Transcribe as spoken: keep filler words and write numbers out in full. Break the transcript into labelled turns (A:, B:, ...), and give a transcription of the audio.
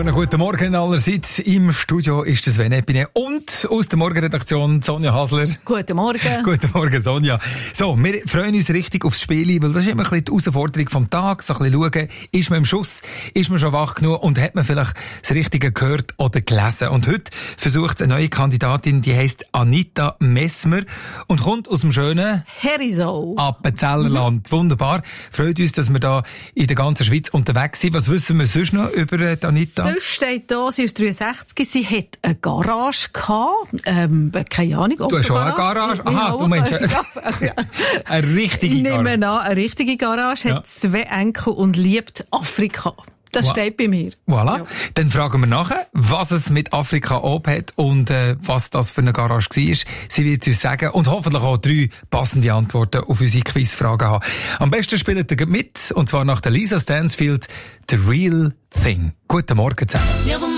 A: Zusammen, guten Morgen allerseits. Im Studio ist das Sven Epine und aus der Morgenredaktion Sonja Hasler.
B: Guten Morgen.
A: Guten Morgen, Sonja. So, wir freuen uns richtig aufs Spiel, weil das ist immer ein bisschen die Herausforderung vom Tag. So ein bisschen schauen, ist man im Schuss, ist man schon wach genug und hat man vielleicht das Richtige gehört oder gelesen. Und heute versucht eine neue Kandidatin, die heisst Anita Messmer und kommt aus dem schönen
B: Herisau.
A: Appenzellerland. Mhm. Wunderbar. Freut uns, dass wir da in der ganzen Schweiz unterwegs sind. Was wissen wir sonst noch über die Anita?
B: Sonst steht da, sie ist dreiundsechzig, sie hat eine Garage gehabt. Ähm, keine Ahnung, ob
A: du hast schon eine Garage? Aha, du meinst eine, eine richtige Garage.
B: Ich nehme an, eine richtige Garage, hat ja. zwei Enkel und liebt Afrika. Das wow. steht bei mir.
A: Voilà.
B: Ja.
A: Dann fragen wir nachher, was es mit Afrika ob hat und äh, was das für eine Garage war. Sie wird uns sagen und hoffentlich auch drei passende Antworten auf unsere Quizfragen haben. Am besten spielt ihr mit, und zwar nach der Lisa Stansfield, The Real Thing. Guten Morgen zusammen.